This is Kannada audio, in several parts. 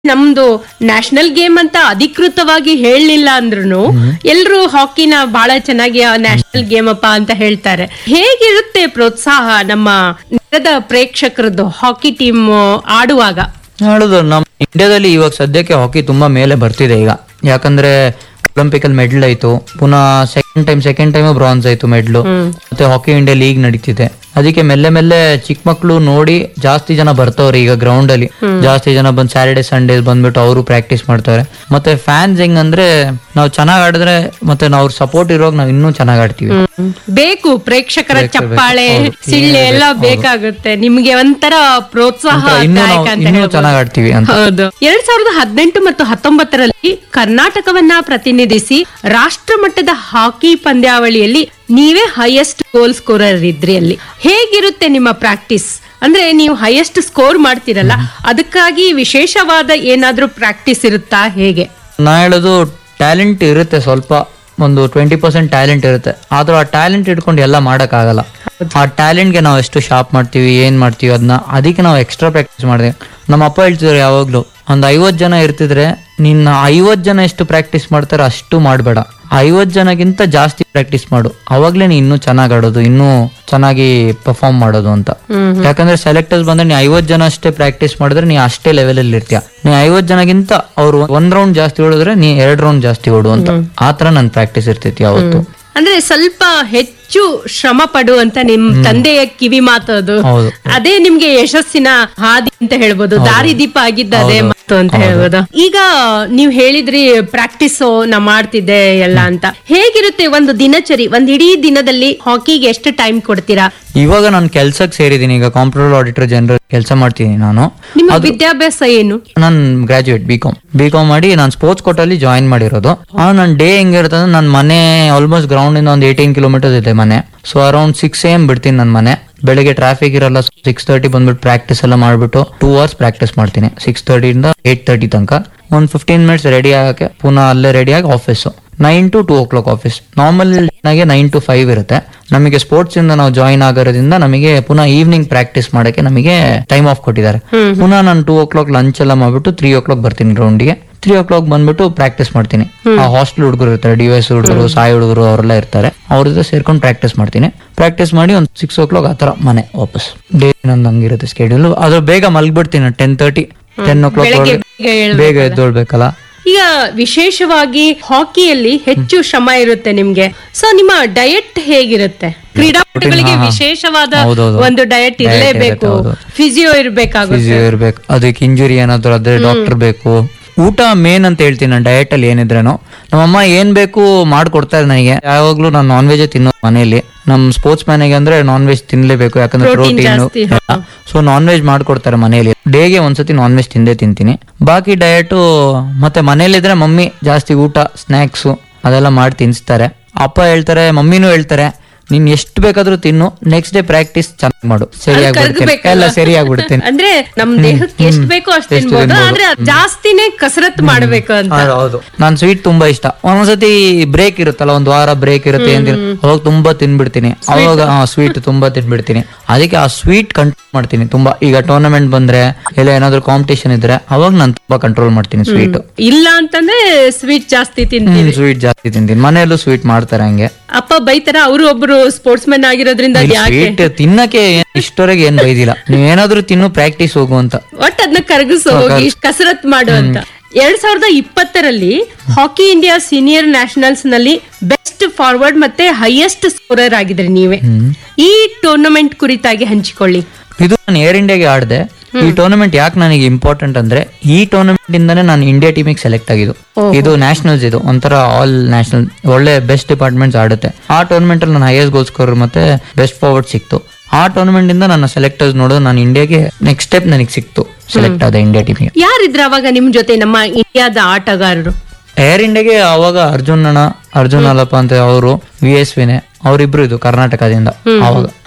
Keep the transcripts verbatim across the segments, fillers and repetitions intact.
ನಮ್ದು ನ್ಯಾಷನಲ್ ಗೇಮ್ ಅಂತ ಅಧಿಕೃತವಾಗಿ ಹೇಳಲಿಲ್ಲ ಅಂದ್ರೂ ಎಲ್ರು ಹಾಕಿನ ಬಹಳ ಚೆನ್ನಾಗಿ ನ್ಯಾಷನಲ್ ಗೇಮ್ ಅಪ್ಪ ಅಂತ ಹೇಳ್ತಾರೆ. ಹೇಗಿರುತ್ತೆ ಪ್ರೋತ್ಸಾಹ ನಮ್ಮ ನೆಲದ ಪ್ರೇಕ್ಷಕರದ್ದು ಹಾಕಿ ಟೀಮ್ ಆಡುವಾಗ? ಹೇಳುದು ನಮ್ಮ ಇಂಡಿಯಾದಲ್ಲಿ ಇವಾಗ ಸದ್ಯಕ್ಕೆ ಹಾಕಿ ತುಂಬಾ ಮೇಲೆ ಬರ್ತಿದೆ ಈಗ. ಯಾಕಂದ್ರೆ ಒಲಿಂಪಿಕ್ ಅಲ್ಲಿ ಮೆಡಲ್ ಆಯ್ತು, ಪುನಃ second time second time bronze ಆಯ್ತು ಮೆಡ್ಲು. ಮತ್ತೆ ಹಾಕಿ ಇಂಡಿಯಾ ಲೀಗ್ ನಡೀತಿದೆ. ಅದಕ್ಕೆ ಮೆಲ್ಲೆ ಮೆಲ್ಲೆ ಚಿಕ್ಕ ಮಕ್ಳು ನೋಡಿ ಜಾಸ್ತಿ ಜನ ಬರ್ತವ್ರೆ ಈಗ ಗ್ರೌಂಡ್ ಅಲ್ಲಿ. ಜಾಸ್ತಿ ಜನ ಬಂದ್ ಸ್ಯಾಟರ್ಡೆ ಸಂಡೇ ಬಂದ್ಬಿಟ್ಟು ಅವರು ಪ್ರಾಕ್ಟೀಸ್ ಮಾಡ್ತಾರೆ. ಮತ್ತೆ ಫ್ಯಾನ್ಸ್ ಹೆಂಗ್ ಅಂದ್ರೆ ನಾವು ಚೆನ್ನಾಗ್ ಆಡಿದ್ರೆ ಮತ್ತೆ ನಾವು ಸಪೋರ್ಟ್ ಇರೋವಾಗ ನಾವು ಇನ್ನೂ ಚೆನ್ನಾಗ್ ಆಡ್ತೀವಿ. ಬೇಕು ಪ್ರೇಕ್ಷಕರ ಚಪ್ಪಾಳೆ ಸಿಳ್ಳೆ ಎಲ್ಲ ಬೇಕಾಗುತ್ತೆ, ನಿಮ್ಗೆ ಒಂಥರ ಪ್ರೋತ್ಸಾಹ ಚೆನ್ನಾಗ್ ಆಡ್ತೀವಿ ಅಂತ. ಹೌದು. ಎರಡ್ ಸಾವಿರದ ಹದಿನೆಂಟು ಮತ್ತು ಹತ್ತೊಂಬತ್ತರಲ್ಲಿ ಕರ್ನಾಟಕವನ್ನ ಪ್ರತಿನಿಧಿಸಿ ರಾಷ್ಟ್ರ ಮಟ್ಟದ ಹಾಕಿ ಪಂದ್ಯಾವಳಿಯಲ್ಲಿ ನೀವೇ ಹೈಯೆಸ್ಟ್ ಗೋಲ್ ಸ್ಕೋರರ್ ಇದ್ರಿ. ಅಲ್ಲಿ ಹೇಗಿರುತ್ತೆ ನಿಮ್ಮ ಪ್ರಾಕ್ಟೀಸ್? ಅಂದ್ರೆ ನೀವು ಹೈಯೆಸ್ಟ್ ಸ್ಕೋರ್ ಮಾಡ್ತೀರಲ್ಲ, ಅದಕ್ಕಾಗಿ ವಿಶೇಷವಾದ ಏನಾದ್ರೂ ಪ್ರಾಕ್ಟೀಸ್ ಇರುತ್ತಾ ಹೇಗೆ? ನಾ ಹೇಳೋದು ಟ್ಯಾಲೆಂಟ್ ಇರುತ್ತೆ, ಸ್ವಲ್ಪ ಒಂದು ಟ್ವೆಂಟಿ ಪರ್ಸೆಂಟ್ ಟ್ಯಾಲೆಂಟ್ ಇರುತ್ತೆ. ಆದ್ರೂ ಆ ಟ್ಯಾಲೆಂಟ್ ಇಟ್ಕೊಂಡು ಎಲ್ಲ ಮಾಡಕ್ ಆಗಲ್ಲ. ಆ ಟ್ಯಾಲೆಂಟ್ಗೆ ನಾವು ಎಷ್ಟು ಶಾರ್ಪ್ ಮಾಡ್ತೀವಿ ಏನ್ ಮಾಡ್ತೀವಿ ಅದನ್ನ, ಅದಕ್ಕೆ ನಾವು ಎಕ್ಸ್ಟ್ರಾ ಪ್ರಾಕ್ಟೀಸ್ ಮಾಡಿದೆ. ನಮ್ಮ ಅಪ್ಪ ಹೇಳ್ತಿದ್ರು ಯಾವಾಗ್ಲೂ, ಒಂದ್ ಐವತ್ ಜನ ಇರ್ತಿದ್ರೆ ನಿನ್ನ ಐವತ್ ಜನ ಎಷ್ಟು ಪ್ರಾಕ್ಟೀಸ್ ಮಾಡ್ತಾರೆ ಅಷ್ಟು ಮಾಡ್ಬೇಡ, ಐವತ್ ಜನಗಿಂತ ಜಾಸ್ತಿ ಪ್ರಾಕ್ಟೀಸ್ ಮಾಡು, ಅವಾಗ್ಲೇ ನೀ ಇನ್ನೂ ಚೆನ್ನಾಗ್ ಆಡೋದು, ಇನ್ನೂ ಚೆನ್ನಾಗಿ ಪರ್ಫಾರ್ಮ್ ಮಾಡೋದು ಅಂತ. ಯಾಕಂದ್ರೆ ಸೆಲೆಕ್ಟರ್ಸ್ ಬಂದ್ರೆ ನೀ ಐವತ್ ಜನ ಅಷ್ಟೇ ಪ್ರಾಕ್ಟೀಸ್ ಮಾಡಿದ್ರೆ ನೀ ಅಷ್ಟೇ ಲೆವೆಲ್ ಅಲ್ಲಿ ಇರ್ತೀಯ. ನೀ ಐವತ್ ಜನಗಿಂತ ಅವ್ರು ಒಂದ್ ರೌಂಡ್ ಜಾಸ್ತಿ ಓಡಿದ್ರೆ ನೀ ಎರಡ್ ರೌಂಡ್ ಜಾಸ್ತಿ ಓಡು ಅಂತ. ಆತರ ನನ್ ಪ್ರಾಕ್ಟೀಸ್ ಇರ್ತೈತಿ ಯಾವತ್ತು. ಅಂದ್ರೆ ಸ್ವಲ್ಪ ಹೆಚ್ಚು ಶ್ರಮ ಪಡು ಅಂತ ನಿಮ್ ತಂದೆಯ ಕಿವಿ ಮಾತದು. ಅದೇ ನಿಮ್ಗೆ ಯಶಸ್ಸಿನ ಹಾದಿ ಅಂತ ಹೇಳ್ಬೋದು, ದಾರಿದೀಪ ಆಗಿದ್ದ ಅದೇ ಮಾತು ಅಂತ ಹೇಳ್ಬೋದು. ಈಗ ನೀವ್ ಹೇಳಿದ್ರಿ ಪ್ರಾಕ್ಟೀಸ್ ನಾ ಮಾಡ್ತಿದ್ದೆ ಎಲ್ಲ ಅಂತ. ಹೇಗಿರುತ್ತೆ ಒಂದು ದಿನಚರಿ, ಒಂದ್ ಇಡೀ ದಿನದಲ್ಲಿ ಹಾಕಿಗೆ ಎಷ್ಟು ಟೈಮ್ ಕೊಡ್ತೀರಾ? ಇವಾಗ ನಾನು ಕೆಲ್ಸಕ್ಕೆ ಸೇರಿದೀನಿ, ಈಗ ಕಾಂಪ್ಯೂಟರ್ ಆಡಿಟರ್ ಜನರಲ್ ಕೆಲಸ ಮಾಡ್ತೀನಿ ನಾನು. ನಿಮ್ಮ ವಿದ್ಯಾಭ್ಯಾಸ ಏನು? ನಾನ್ graduate B com B com ಮಾಡಿ ನಾನು ಸ್ಪೋರ್ಟ್ಸ್ ಕೋಟಲ್ಲಿ ಜಾಯಿನ್ ಮಾಡಿರೋದು. ಆ ನನ್ ಡೇ ಹೆಂಗಿರ್ತದೆ, ನನ್ ಮನೆ ಆಲ್ಮೋಸ್ಟ್ ಗ್ರೌಂಡ್ ಇಂದ ಒಂದು ಏಟೀನ್ ಕಿಲೋಮೀಟರ್ಸ್ ಇದೆ ಮನೆ. So around six A M ಬಿಡ್ತೀನಿ ನನ್ ಮನೆ. ಬೆಳಿಗ್ಗೆ ಟ್ರಾಫಿಕ್ ಇರಲ್ಲ, ಸಿಕ್ಸ್ ತರ್ಟಿ ಬಂದ್ಬಿಟ್ಟು ಪ್ರಾಕ್ಟೀಸ್ ಎಲ್ಲ ಮಾಡ್ಬಿಟ್ಟು ಟೂ ಅವರ್ಸ್ ಪ್ರಾಕ್ಟೀಸ್ ಮಾಡ್ತೀನಿ. ಸಿಕ್ಸ್ ತರ್ಟಿ ಇಂದ ಏಟ್ ತರ್ಟಿ ತನಕ ಒಂದ್ ಫಿಫ್ಟೀನ್ ಮಿನಿಟ್ಸ್ ರೆಡಿ ಆಗಕ್ಕೆ, ಪುನಃ ಅಲ್ಲೇ ರೆಡಿ ಆಗಿ office. Nine to two O clock office. Normal nine to five ಇರುತ್ತೆ. ನಮಗೆ ಸ್ಪೋರ್ಟ್ಸ್ ಇಂದ ನಾವು ಜಾಯಿನ್ ಆಗಿರೋದ್ರಿಂದ ನಮಗೆ ಪುನಃ ಈವ್ನಿಂಗ್ ಪ್ರಾಕ್ಟೀಸ್ ಮಾಡಕ್ಕೆ ನಮಗೆ ಟೈಮ್ ಆಫ್ ಕೊಟ್ಟಿದ್ದಾರೆ. ಪುನಃ ನಾನು ಟೂ ಓ ಕ್ಲಾಕ್ ಲಂಚ್ ಎಲ್ಲ ಮಾಡ್ಬಿಟ್ಟು ತ್ರೀ ಓ ಕ್ಲಾಕ್ ಬರ್ತೀನಿ ಗ್ರೌಂಡ್ಗೆ. ತ್ರೀ ಓ ಕ್ಲಾಕ್ ಬಂದ್ಬಿಟ್ಟು ಪ್ರಾಕ್ಟೀಸ್ ಮಾಡ್ತೀನಿ. ಆ ಹಾಸ್ಟೆಲ್ ಹುಡುಗರು ಇರ್ತಾರೆ, ಡಿ ಎಸ್ ಹುಡುಗರು, ಸಾಯಿ ಹುಡುಗರು ಅವರೆಲ್ಲ ಇರ್ತಾರೆ. ಅವ್ರ ಜೊತೆ ಸೇರ್ಕೊಂಡು ಪ್ರಾಕ್ಟೀಸ್ ಮಾಡ್ತೀನಿ. ಪ್ರಾಕ್ಟೀಸ್ ಮಾಡಿ ಒಂದ್ ಸಿಕ್ಸ್ ಓ ಕ್ಲಾಕ್ ಆತರ ಮನೆ ವಾಪಸ್. ಡೇ ನಂದು ಹಂಗಿರುತ್ತೆ ಸ್ಕೆಡ್ಯೂಲ್. ಅದ್ರ ಬೇಗ ಮಲ್ಗ್ಬಿಡ್ತೀನಿ. ಟೆನ್ ತರ್ಟಿ ಟೆನ್ ಓ ಕ್ಲಾಕ್ ಬೇಗ ಎದ್ದೊಳ್ಬೇಕಲ್ಲ. ಈಗ ವಿಶೇಷವಾಗಿ ಹಾಕಿಯಲ್ಲಿ ಹೆಚ್ಚು ಶ್ರಮ ಇರುತ್ತೆ ನಿಮ್ಗೆ. ಸೊ ನಿಮ್ಮ ಡಯಟ್ ಹೇಗಿರುತ್ತೆ? ಕ್ರೀಡಾಪಟುಗಳಿಗೆ ವಿಶೇಷವಾದ ಒಂದು ಡಯಟ್ ಇರಲೇಬೇಕು, ಫಿಸಿಯೋ ಇರ್ಬೇಕಾಗುತ್ತೆ. ಫಿಸಿಯೋ ಇರ್ಬೇಕು, ಅದಕ್ಕೆ ಇಂಜುರಿ ಏನಾದ್ರು ಅದೇ ಡಾಕ್ಟರ್ ಬೇಕು. ಊಟ ಮೇನ್ ಅಂತ ಹೇಳ್ತೀನಿ ನಾನು ಡಯಟ್ ಅಲ್ಲಿ ಏನಿದ್ರೇನು. ನಮ್ಮಮ್ಮ ಏನ್ ಬೇಕು ಮಾಡ್ಕೊಡ್ತಾರೆ ನನಗೆ. ಯಾವಾಗ್ಲೂ ನಾನು ನಾನ್ ವೆಜ್ ತಿನ್ನೋದು ಮನೆಯಲ್ಲಿ. ನಮ್ ಸ್ಪೋರ್ಟ್ಸ್ ಮ್ಯಾನಿಗೆ ಅಂದ್ರೆ ನಾನ್ ವೆಜ್ ತಿನ್ಲೇಬೇಕು, ಯಾಕಂದ್ರೆ ಪ್ರೋಟೀನ್. ಸೊ ನಾನ್ ವೆಜ್ ಮಾಡ್ಕೊಡ್ತಾರೆ ಮನೆಯಲ್ಲಿ. ಡೇಗೆ ಒಂದ್ಸತಿ ನಾನ್ ವೆಜ್ ತಿಂದೇ ತಿಂತೀನಿ. ಬಾಕಿ ಡಯಟ್ ಮತ್ತೆ ಮನೇಲಿದ್ರೆ ಮಮ್ಮಿ ಜಾಸ್ತಿ ಊಟ ಸ್ನಾಕ್ಸು ಅದೆಲ್ಲ ಮಾಡಿ ತಿನ್ಸ್ತಾರೆ. ಅಪ್ಪ ಹೇಳ್ತಾರೆ, ಮಮ್ಮಿನೂ ಹೇಳ್ತಾರೆ, ನೀನ್ ಎಷ್ಟು ಬೇಕಾದ್ರೂ ತಿನ್ನು, ನೆಕ್ಸ್ಟ್ ಡೇ ಪ್ರಾಕ್ಟೀಸ್ ಚೆನ್ನಾಗಿ ಮಾಡು, ಸರಿಯಾಗಿ ಎಲ್ಲ ಸರಿಯಾಗ್ಬಿಡ್ತೇನೆ. ಅಂದ್ರೆ ನಮ್ ದೇಹಕ್ಕೆ ಎಷ್ಟು ಬೇಕೋ ಅಷ್ಟು ತಿನ್ಬೋದು, ಆದ್ರೆ ಜಾಸ್ತಿನೇ ಕಸರತ್ ಮಾಡ್ಬೇಕು ಅಂತ. ಹೌದು, ನಾನ್ ಸ್ವೀಟ್ ತುಂಬಾ ಇಷ್ಟ. ಒಂದೊಂದ್ಸತಿ ಬ್ರೇಕ್ ಇರುತ್ತಲ್ಲ, ಒಂದ್ ವಾರ ಬ್ರೇಕ್ ಇರುತ್ತೆ ಅಂತ ಅವಾಗ ತುಂಬಾ ತಿನ್ಬಿಡ್ತೀನಿ. ಅವಾಗ ಸ್ವೀಟ್ ತುಂಬಾ ತಿನ್ಬಿಡ್ತೀನಿ. ಅದಕ್ಕೆ ಆ ಸ್ವೀಟ್ ಕಂಟ್ರೋಲ್ ಮಾಡ್ತೀನಿ ತುಂಬಾ. ಈಗ ಟೂರ್ನಮೆಂಟ್ ಬಂದ್ರೆ ಇಲ್ಲ ಏನಾದ್ರು ಕಾಂಪಿಟೇಷನ್ ಇದ್ರೆ ಅವಾಗ ನಾನು ತುಂಬಾ ಕಂಟ್ರೋಲ್ ಮಾಡ್ತೀನಿ ಸ್ವೀಟ್. ಇಲ್ಲ ಅಂತಂದ್ರೆ ಸ್ವೀಟ್ ಜಾಸ್ತಿ ತಿಂತೀನಿ. ಸ್ವೀಟ್ ಜಾಸ್ತಿ ತಿಂತೀನಿ. ಮನೆಯಲ್ಲೂ ಸ್ವೀಟ್ ಮಾಡ್ತಾರೆ ಹಂಗೆ. ಅಪ್ಪ ಬೈತಾರ, ಅವರು ಒಬ್ರು ಸ್ಪೋರ್ಟ್ಸ್ ಮ್ಯಾನ್ ಆಗಿರೋದ್ರಿಂದ ಸ್ವೀಟ್ ತಿನ್ನಕ್ಕೆ ಇಷ್ಟವರೆಗೆ ಏನ್ ಬೈದಿಲ್ಲ. ನೀವೇನಾದ್ರೂ ತಿನ್ನು, ಪ್ರಾಕ್ಟೀಸ್ ಹೋಗು ಅಂತ. ಒಟ್ಟು ಅದನ್ನ ಕರಗಿಸೋ ಹೋಗಿ ಕಸರತ್ ಮಾಡು ಅಂತ. ಎರಡ್ ಸಾವಿರದ ಇಪ್ಪತ್ತರಲ್ಲಿ ಹಾಕಿ ಇಂಡಿಯಾ ಸೀನಿಯರ್ ನ್ಯಾಷನಲ್ಸ್ ನಲ್ಲಿ ಬೆಸ್ಟ್ ಫಾರ್ವರ್ಡ್ ಮತ್ತೆ ಹೈಯೆಸ್ಟ್ ಸ್ಕೋರರ್ ಆಗಿದ್ರಿ ನೀವೇ. ಈ ಟೂರ್ನಮೆಂಟ್ ಕುರಿತಾಗಿ ಹಂಚಿಕೊಳ್ಳಿ. ಇದು ನಾನು ಏರ್ ಇಂಡಿಯಾಗೆ ಆಡಿದೆ. ಈ ಟೂರ್ನಮೆಂಟ್ ಯಾಕೆ ನನಗೆ ಇಂಪಾರ್ಟೆಂಟ್ ಅಂದ್ರೆ, ಈ ಟೂರ್ನಮೆಂಟ್ ಇಂದಾನೆ ನಾನು ಇಂಡಿಯಾ ಟೀಮಿಗೆ ಸೆಲೆಕ್ಟ್ ಆಗಿದ್ದು. ಇದು ನ್ಯಾಷನಲ್ಸ್, ಇದು ಒಂಥರ ಆಲ್ ನ್ಯಾಷನಲ್, ಒಳ್ಳೆ ಬೆಸ್ಟ್ ಡಿಪಾರ್ಟ್ಮೆಂಟ್ಸ್ ಆಡುತ್ತೆ. ಆ ಟೂರ್ನಮೆಂಟ್ ಅಲ್ಲಿ ನಾನು ಹೈಯೆಸ್ಟ್ ಗೋಲ್ ಸ್ಕೋರರ್ ಮತ್ತೆ ಬೆಸ್ಟ್ ಫಾರ್ವರ್ಡ್ ಸಿಕ್ತು. ಆ ಟೂರ್ನಮೆಂಟ್ ಇಂದ ನನ್ನ ಸೆಲೆಕ್ಟರ್ಸ್ ನೋಡೋದು ನಾನು ಇಂಡಿಯಾಗೆ ನೆಕ್ಸ್ಟ್ ಸ್ಟೆಪ್ ನನಗೆ ಸಿಕ್ತು, ಸೆಲೆಕ್ಟ್ ಆದ ಇಂಡಿಯಾ ಟೀಮಿಗೆ. ಯಾರಿದ್ರ ಅವಾಗ ನಿಮ್ ಜೊತೆ ನಮ್ಮ ಇಂಡಿಯಾದ ಆಟಗಾರರು? ಏರ್ ಇಂಡಿಯಾಗೆ ಅವಾಗ ಅರ್ಜುನ್ ಅಣ್ಣ, ಅರ್ಜುನ್ ಅಲ್ಲಪ್ಪ ಅಂತ ಅವರು, ವಿ ಎಸ್ ವಿನೇ ಅವರಿಬ್ರು ಇದು ಕರ್ನಾಟಕದಿಂದ. ಅವಾಗ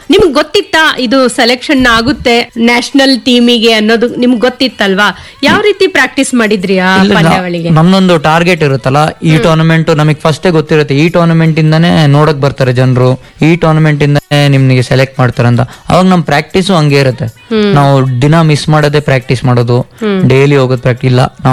ನಿಮ್ಗ್ ಗೊತ್ತಿತ್ತಾ ಇದು ಸೆಲೆಕ್ಷನ್ ಆಗುತ್ತೆ ನ್ಯಾಷನಲ್ ಟೀಮಿಗೆ ಅನ್ನೋದು ನಿಮ್ಗ್ ಗೊತ್ತಿತ್ತಲ್ವಾ? ಯಾವ ರೀತಿ ಪ್ರಾಕ್ಟೀಸ್ ಮಾಡಿದ್ರಿ ಆ ಪಂದ್ಯಾವಳಿಗೆ? ನಮ್ದೊಂದು ಟಾರ್ಗೆಟ್ ಇರುತ್ತಲ್ಲ, ಈ ಟೂರ್ನಮೆಂಟ್ ನಮಗೆ ಫಸ್ಟೇ ಗೊತ್ತಿರುತ್ತೆ, ಈ ಟೂರ್ನಮೆಂಟ್ ಇಂದಾನೆ ನೋಡಕ್ ಬರ್ತಾರೆ ಜನರು, ಈ ಟೂರ್ನಮೆಂಟ್ ಇಂದಾನೆ ನಿಮ್ಗೆ ಸೆಲೆಕ್ಟ್ ಮಾಡ್ತಾರೆ ಅಂತ. ಅವಾಗ ನಮ್ ಪ್ರಾಕ್ಟೀಸು ಹಂಗೆ ಇರುತ್ತೆ. ನಾವು ದಿನ ಮಿಸ್ ಮಾಡೋದೇ ಪ್ರಾಕ್ಟೀಸ್ ಮಾಡೋದು, ಡೈಲಿ ಹೋಗೋದು ಪ್ರಾಕ್ಟೀಸ್ ಇಲ್ಲ.